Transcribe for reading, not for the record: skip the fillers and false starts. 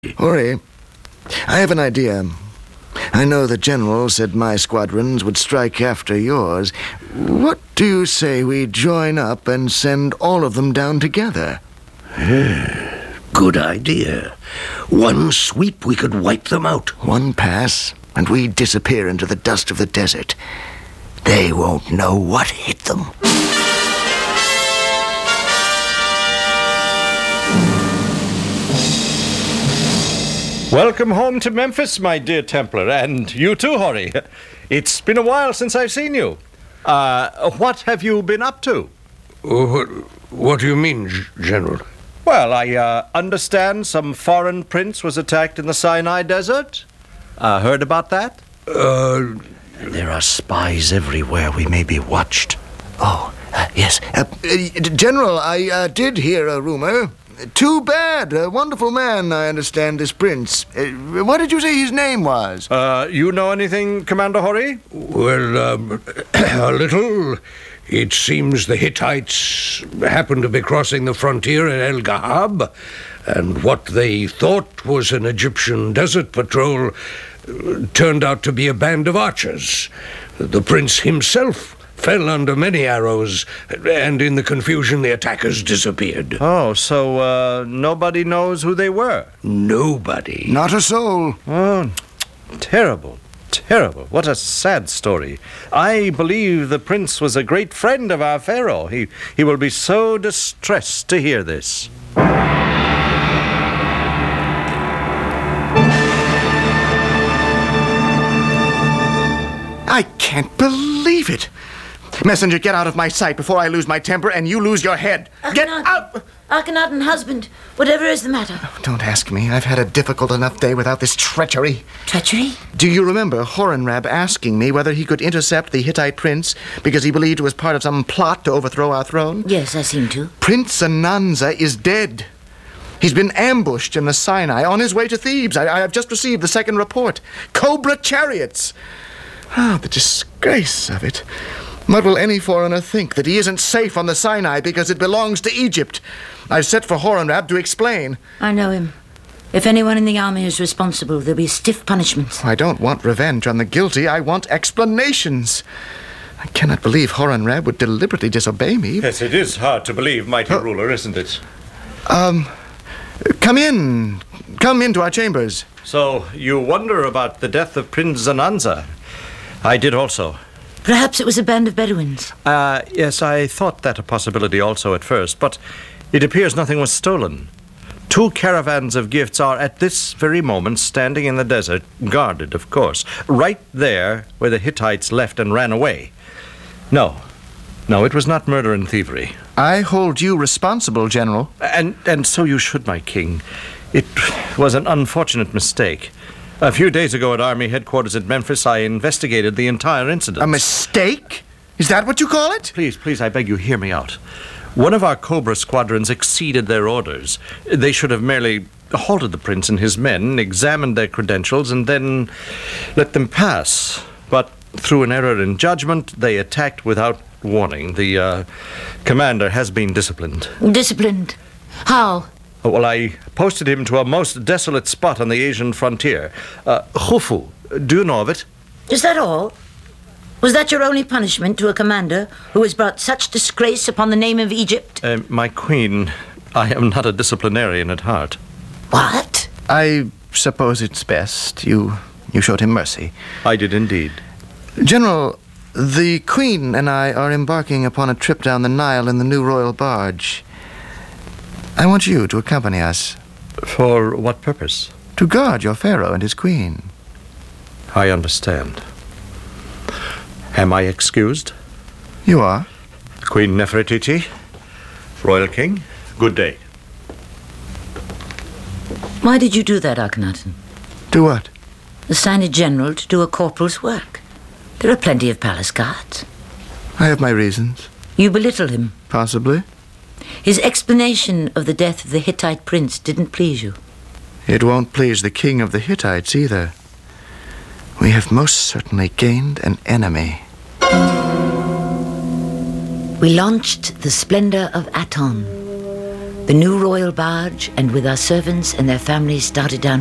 Hori, I have an idea. I know the general said my squadrons would strike after yours. What do you say we join up and send all of them down together? Good idea. One sweep, we could wipe them out. One pass, and we disappear into the dust of the desert. They won't know what hit them. Welcome home to Memphis, my dear Templar, and you too, Hori. It's been a while since I've seen you. What have you been up to? What do you mean, General? Well, I understand some foreign prince was attacked in the Sinai Desert. Heard about that? There are spies everywhere. We may be watched. Yes. General, I did hear a rumor. Too bad. A wonderful man, I understand, this prince. What did you say his name was? You know anything, Commander Hori? Well, a little. It seems the Hittites happened to be crossing the frontier at El Gahab, and what they thought was an Egyptian desert patrol turned out to be a band of archers. The prince himself fell under many arrows, and in the confusion the attackers disappeared. Oh, so nobody knows who they were? Nobody. Not a soul. Oh, terrible. Terrible. What a sad story. I believe the prince was a great friend of our pharaoh. He will be so distressed to hear this. I can't believe it. Messenger, get out of my sight before I lose my temper and you lose your head. Get out! Akhenaten, husband, whatever is the matter? Don't ask me. I've had a difficult enough day without this treachery. Treachery? Do you remember Horemheb asking me whether he could intercept the Hittite prince because he believed it was part of some plot to overthrow our throne? Yes, I seem to. Prince Ananza is dead. He's been ambushed in the Sinai on his way to Thebes. I have just received the second report. Cobra chariots. The disgrace of it. What will any foreigner think, that he isn't safe on the Sinai because it belongs to Egypt? I've sent for Horemheb to explain. I know him. If anyone in the army is responsible, there'll be stiff punishments. I don't want revenge on the guilty. I want explanations. I cannot believe Horemheb would deliberately disobey me. Yes, it is hard to believe, mighty ruler, isn't it? Come in. Come into our chambers. So, you wonder about the death of Prince Ananza. I did also. Perhaps it was a band of Bedouins. Yes, I thought that a possibility also at first, but it appears nothing was stolen. 2 caravans of gifts are at this very moment standing in the desert, guarded, of course, right there where the Hittites left and ran away. No, it was not murder and thievery. I hold you responsible, General. And so you should, my king. It was an unfortunate mistake. A few days ago at Army headquarters at Memphis, I investigated the entire incident. A mistake? Is that what you call it? Please, I beg you, hear me out. One of our Cobra squadrons exceeded their orders. They should have merely halted the prince and his men, examined their credentials, and then let them pass. But through an error in judgment, they attacked without warning. The commander has been disciplined. Disciplined? How? Well, I posted him to a most desolate spot on the Asian frontier. Khufu. Do you know of it? Is that all? Was that your only punishment to a commander who has brought such disgrace upon the name of Egypt? My queen, I am not a disciplinarian at heart. What? I suppose it's best. You showed him mercy. I did indeed. General, the Queen and I are embarking upon a trip down the Nile in the new royal barge. I want you to accompany us. For what purpose? To guard your pharaoh and his queen. I understand. Am I excused? You are. Queen Nefertiti, Royal King, good day. Why did you do that, Akhenaten? Do what? Assign a general to do a corporal's work. There are plenty of palace guards. I have my reasons. You belittle him. Possibly. His explanation of the death of the Hittite prince didn't please you. It won't please the king of the Hittites either. We have most certainly gained an enemy. We launched the splendor of Aton. The new royal barge, and with our servants and their families, started down